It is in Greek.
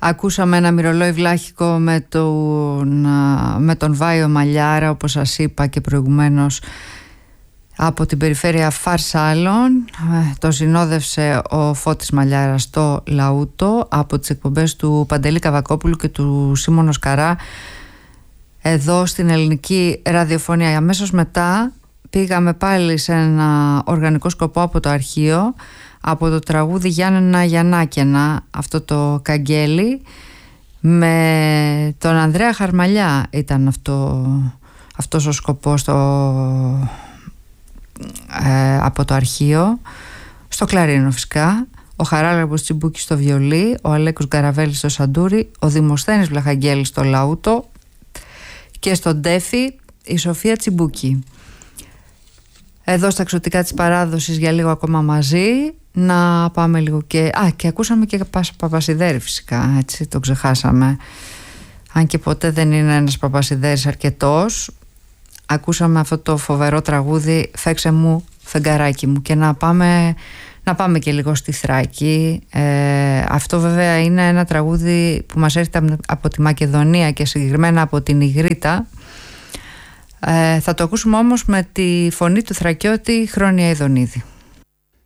Ακούσαμε ένα μυρολόι βλάχικο με τον Βάιο Μαλιάρα, όπως σας είπα και προηγουμένως, από την περιφέρεια Φαρσάλων. Το συνόδευσε ο Φώτης Μαλιάρας στο Λαούτο από τις εκπομπές του Παντελή Καβακόπουλου και του Σίμωνο Σκαρά εδώ στην ελληνική ραδιοφωνία. Αμέσως μετά πήγαμε πάλι σε ένα οργανικό σκοπό από το αρχείο, από το τραγούδι Γιάννενα Γιαννάκαινα, αυτό το καγγέλι, με τον Ανδρέα Χαρμαλιά ήταν αυτός ο σκοπός από το αρχείο, στο κλαρίνο φυσικά, ο Χαράλαμπος Τσιμπούκης στο βιολί, ο Αλέκος Γκαραβέλης στο σαντούρι, ο Δημοσθένης Βλαχαγγέλης στο λαούτο και στον τέφι η Σοφία Τσιμπούκη. Εδώ στα εξωτικά της παράδοσης για λίγο ακόμα μαζί. Να πάμε λίγο και ακούσαμε και Παπασιδέρη φυσικά, έτσι το ξεχάσαμε, αν και ποτέ δεν είναι ένας Παπασιδέρης αρκετός. Ακούσαμε αυτό το φοβερό τραγούδι «Φέξε μου φεγγαράκι μου» και να πάμε και λίγο στη Θράκη. Αυτό βέβαια είναι ένα τραγούδι που μας έρχεται από τη Μακεδονία και συγκεκριμένα από την Ιγρήτα. Θα το ακούσουμε όμως με τη φωνή του Θρακιώτη Χρόνια Ιδονίδη.